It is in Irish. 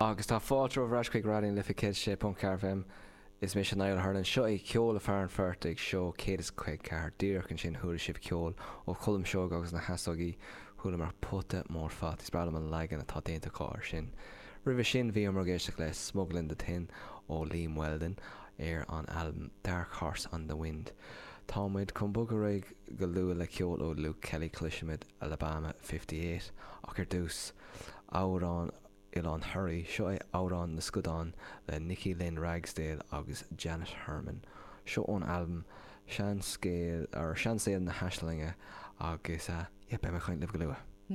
Agus tá fáiltro bhreis chuig radioún lifa cé sé pont carfm is mé sin nail thlan seo i ceol a fear an ferta ag seo céad chuig cear dír chun sin thuair sibh ceol ó chulam seo agus na heasagaí thula mar puta mór fat is brala an legan atá déanta cáir sin. Ribh sin bhí mar géiste le Smuggling the Tin ó Liam Weldon ar an album Dark Horse on the Wind. Támuid chun bug raig go luúa le ceol ó Luke Kelly Cluisiimiid Alabama 58 ach ar dús árán Ilan Hurry seo é árán na Scudán le Nikki Lynn Ragsdale agus Janet Herman. Seo ón album sean scéal na haislinge agus be me chuint libh go luúa.